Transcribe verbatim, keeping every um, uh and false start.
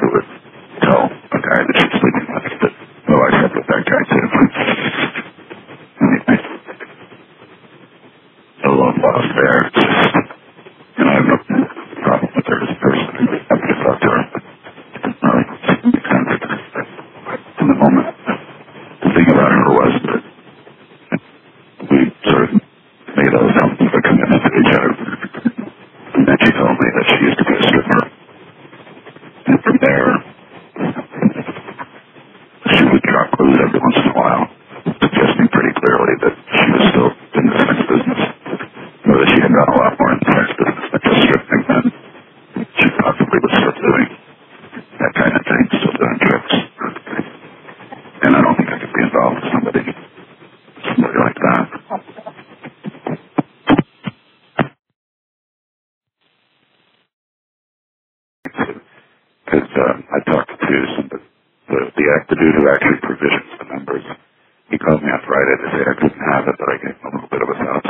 who would tell a guy that she's sleeping with that, oh, I slept with that guy too. Anyway, no love lost there. It's just, you know, I have no problem with her as a person. I'm happy to talk to her. It doesn't really make sense in the moment. The thing about her was that we sort of made a something of a commitment to each other. And then she told me that she used to be a stripper. And from there, she would drop clues every once in a while, suggesting pretty clearly that she was still in the sex business, or that she had done a lot more in the sex business than just stripping, and she possibly was still doing that kind of thing, still doing trips. And I don't think I could be involved with somebody, somebody like that. Because uh, I talked to some, the, the, the, the dude who actually provisions the numbers. He called me on Friday to say I couldn't have it, but I gave him a little bit of a thought.